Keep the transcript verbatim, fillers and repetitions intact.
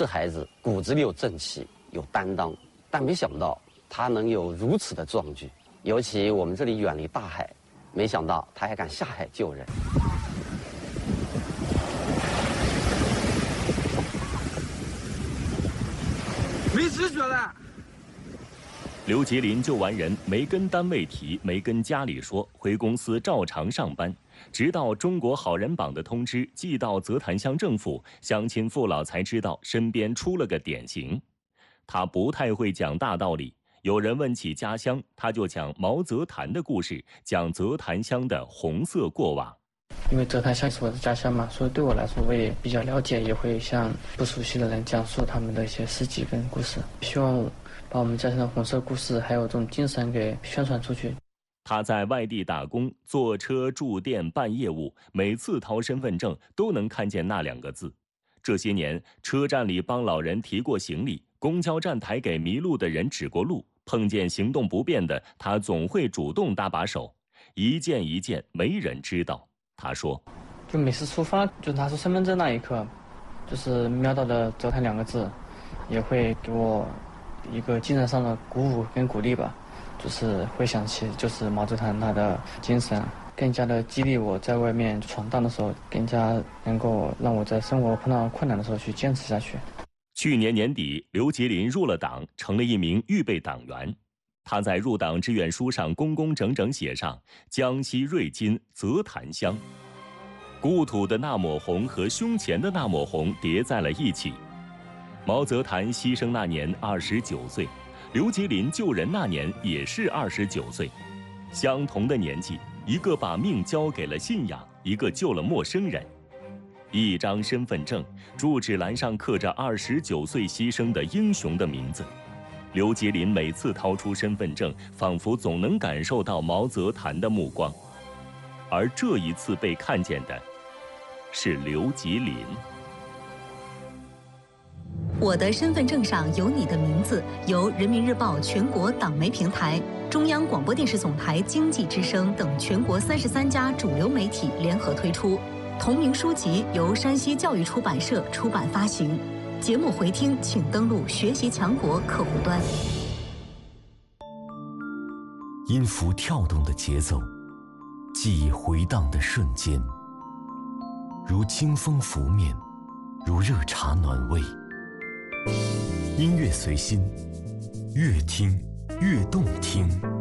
这孩子骨子里有正气，有担当，但没想到他能有如此的壮举。尤其我们这里远离大海，没想到他还敢下海救人。 没知觉了。 刘杰林救完人，没跟单位提，没跟家里说，回公司照常上班，直到中国好人榜的通知寄到泽潭乡政府，乡亲父老才知道身边出了个典型。他不太会讲大道理，有人问起家乡，他就讲毛泽潭的故事，讲泽潭乡的红色过往。 因为泽潭乡是我的家乡嘛，所以对我来说我也比较了解，也会向不熟悉的人讲述他们的一些事迹跟故事，希望把我们家乡的红色故事还有这种精神给宣传出去。 他在外地打工，坐车、住店、办业务，每次掏身份证都能看见那两个字。这些年，车站里帮老人提过行李，公交站台给迷路的人指过路，碰见行动不便的，他总会主动搭把手。一件一件，没人知道。他说：“ 就每次出发，就拿出身份证那一刻，就是瞄到的泽潭两个字，也会给我一个精神上的鼓舞跟鼓励吧。就是回想起就是毛泽东他的精神，更加的激励我在外面闯荡的时候，更加能够让我在生活碰到困难的时候去坚持下去。” 去年年底，刘杰林入了党，成了一名预备党员。他在入党志愿书上工工整整写上江西瑞金泽潭乡，故土的那抹红和胸前的那抹红叠在了一起。毛泽潭牺牲那年二十九岁，刘杰林救人那年也是二十九岁，相同的年纪，一个把命交给了信仰，一个救了陌生人。一张身份证，住址栏上刻着二十九岁牺牲的英雄的名字。刘杰林每次掏出身份证，仿佛总能感受到毛泽潭的目光，而这一次被看见的是刘杰林。 我的身份证上有你的名字，由人民日报全国党媒平台、中央广播电视总台经济之声等全国三十三家主流媒体联合推出，同名书籍由山西教育出版社出版发行。节目回听请登录学习强国客户端。 音符跳动的节奏，记忆回荡的瞬间，如清风拂面，如热茶暖胃。音乐随心，越听越动听。